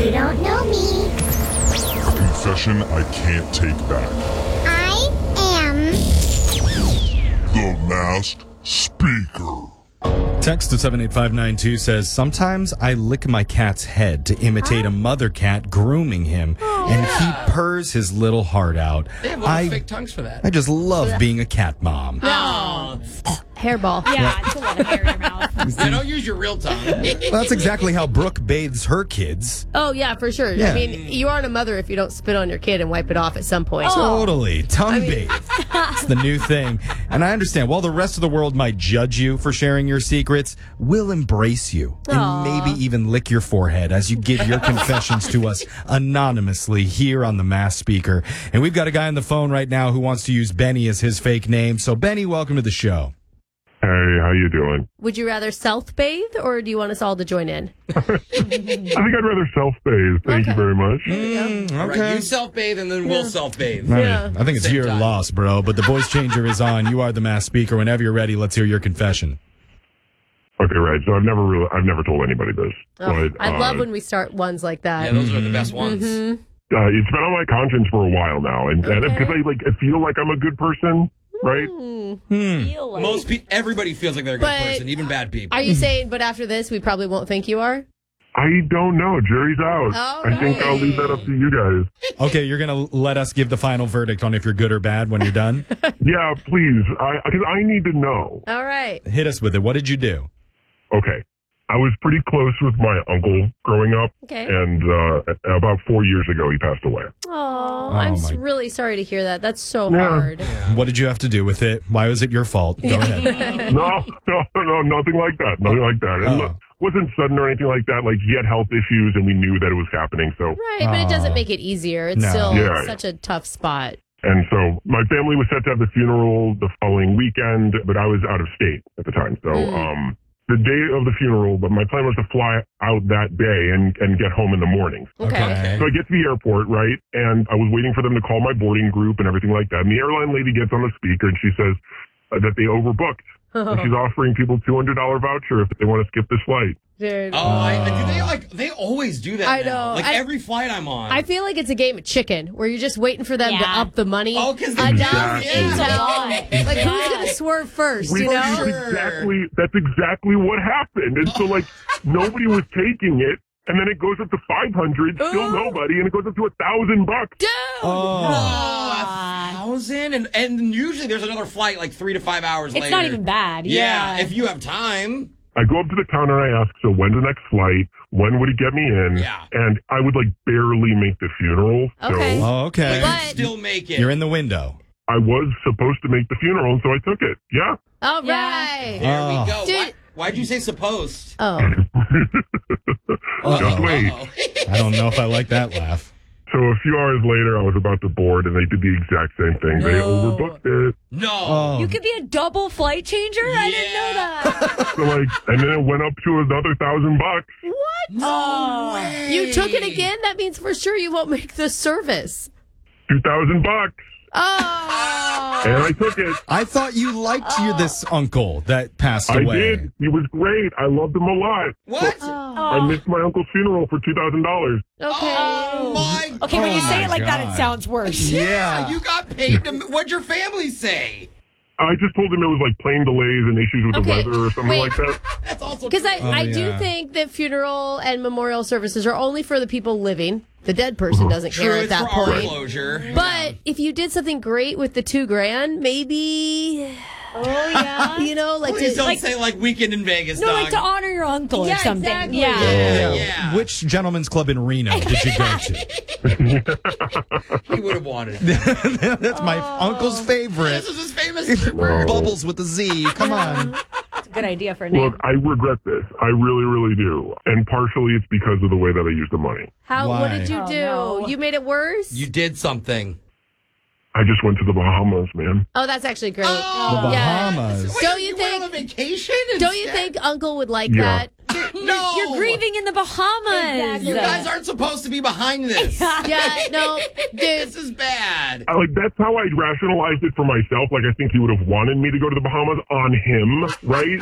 You don't know me. Confession I can't take back. I am The Masked Speaker. Text to 78592 says, sometimes I lick my cat's head to imitate a mother cat grooming him, and he purrs his little heart out. They have little fake tongues for that. I just love being a cat mom. Oh. Hairball. Yeah, it's a lot of hair in your mouth. Yeah, don't use your real tongue. Well, that's exactly how Brooke bathes her kids. Oh, yeah, for sure. Yeah. I mean, you aren't a mother if you don't spit on your kid and wipe it off at some point. Totally. Tongue bathe. It's the new thing. And I understand, while the rest of the world might judge you for sharing your secrets, we'll embrace you and maybe even lick your forehead as you give your confessions to us anonymously here on the Masked Speaker. And we've got a guy on the phone right now who wants to use Benny as his fake name. So, Benny, welcome to the show. Hey, how you doing? Would you rather self-bathe, or do you want us all to join in? I think I'd rather self-bathe. Thank you very much. All right, you self-bathe, and then we'll self-bathe. I think it's Same your time. loss, bro. But the voice changer is on. You are the Masked Speaker. Whenever you're ready, let's hear your confession. Okay, right. So I've never told anybody this. Oh, But, I love when we start ones like that. Yeah, those are the best ones. Mm-hmm. it's been on my conscience for a while now, and because I feel like I'm a good person, right? Everybody feels like they're a good But person, even bad people. Are you saying, but after this, we probably won't think you are? I don't know. Jury's out. All I think I'll leave that up to you guys. Okay, you're going to let us give the final verdict on if you're good or bad when you're done? Yeah, please. Because I need to know. All right. Hit us with it. What did you do? Okay. I was pretty close with my uncle growing up. Okay. And about 4 years ago, he passed away. Oh, I'm my- really sorry to hear that. That's so Yeah. hard. What did you have to do with it? Why was it your fault? Go ahead. No, nothing like that. Nothing like that. And look, wasn't sudden or anything like that. Like, he had health issues, and we knew that it was happening. So, Right, but it doesn't make it easier. It's No. still Yeah. such a tough spot. and so my family was set to have the funeral the following weekend, but I was out of state at the time. So, the day of the funeral, but my plan was to fly out that day and get home in the morning. Okay. So I get to the airport, right? And I was waiting for them to call my boarding group and everything like that. And the airline lady gets on the speaker and she says that they overbooked. And she's offering people $200 voucher if they want to skip this flight. Dude. They always do that. I now. know. Like every flight I'm on. I feel like it's a game of chicken where you're just waiting for them to Yeah. up the money. Oh, 'cause enough Exactly. into Yeah. like who's gonna swerve first, We you know? That's exactly what happened. And so, like, nobody was taking it. And then it goes up to 500, still nobody, and it goes up to $1,000. Dude! Oh, 1,000? And usually there's another flight like 3 to 5 hours later. It's not even bad. Yeah, if you have time. I go up to the counter and I ask, so when's the next flight? When would it get me in? Yeah. And I would, like, barely make the funeral. Okay. So Oh, okay. But you still make it. You're in the window. I was supposed to make the funeral, and so I took it. Yeah. All Yeah. right. There we Oh. go. Dude. Why'd you say supposed? Oh. Just wait. I don't know if I like that laugh. So a few hours later, I was about to board, and they did the exact same thing. They overbooked it. No. Oh. You could be a double flight changer? I didn't know that. So, like, and then it went up to another $1,000. No way. You took it again? That means for sure you won't make the service. $2,000. Oh. And I took it. I thought you liked this uncle that passed I away. did. He was great. I loved him a lot. What? I missed my uncle's funeral for $2,000. Okay. Oh, my Okay, when you say my it like that, God. it sounds worse. Yeah. You got paid to... What'd your family say? I just told him it was like plane delays and issues with Okay. the weather or something Wait. like that. That's also Because I do yeah. think that funeral and memorial services are only for the people living. The dead person doesn't true. care at It's that for our point. closure. But if you did something great with the $2,000, maybe, Oh, yeah. you know, like Please to, don't like, say like weekend in Vegas, No, dog. like to honor your uncle Yeah, or something. exactly. Yeah. Yeah. Which gentleman's club in Reno did you go to? He would have wanted it. That's my uncle's favorite. This is his famous stripper. Bubbles with the Z. Come on. It's a good idea for a name. Look, I regret this. I really, really do. And partially it's because of the way that I used the money. how? What Why? did you Oh, do? no. You made it worse. You did something. I just went to the Bahamas, man. Oh, that's actually great. The Yeah. Bahamas. Don't you went think? on a vacation? Don't you instead? think Uncle would like Yeah. that? No. You're grieving in the Bahamas. You guys aren't supposed to be behind this. Yeah. No, dude. This is bad. That's how I rationalized it for myself. Like, I think he would have wanted me to go to the Bahamas on him, right?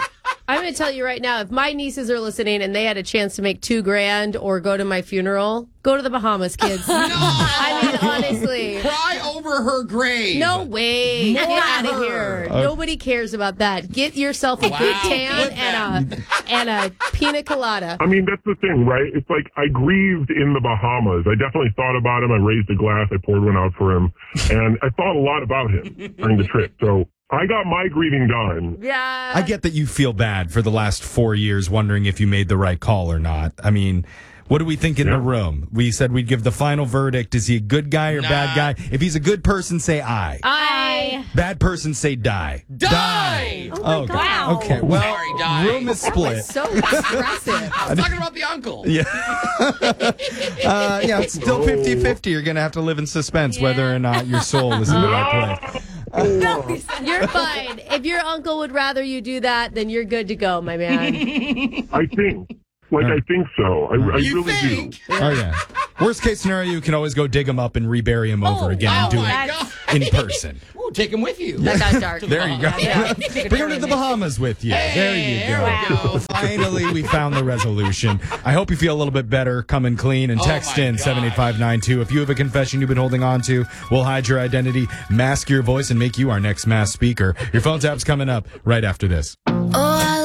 I'm going to tell you right now, if my nieces are listening and they had a chance to make $2,000 or go to my funeral, go to the Bahamas, kids. I mean, honestly. Cry over her grave. No way. More Get out of her. here. Nobody cares about that. Get yourself a good tan and a pina colada. I mean, that's the thing, right? It's like I grieved in the Bahamas. I definitely thought about him. I raised a glass. I poured one out for him. And I thought a lot about him during the trip. So I got my grieving done. Yeah. I get that you feel bad for the last 4 years wondering if you made the right call or not. I mean, what do we think in the room? We said we'd give the final verdict. Is he a good guy or bad guy? If he's a good person, say aye. Aye. Bad person, say die. Die! Oh, my God. Wow. Okay, well, Sorry, die. room is split. So expressive. I was talking about the uncle. Yeah. Yeah, it's still 50-50. You're going to have to live in suspense whether or not your soul is in the right place. You're fine. If your uncle would rather you do that, then you're good to go, my man. I think. I think so. I You really think? do. Oh, yeah. Worst case scenario, you can always go dig him up and rebury him over again and do my it God. in person. Ooh, take him with you. That got dark. There you go. Yeah. Bring him to the Bahamas with you. There you go. There we go. Finally, we found the resolution. I hope you feel a little bit better coming clean and text my in God. 78592. If you have a confession you've been holding on to, we'll hide your identity, mask your voice, and make you our next mass speaker. Your phone tap's coming up right after this. Oh, I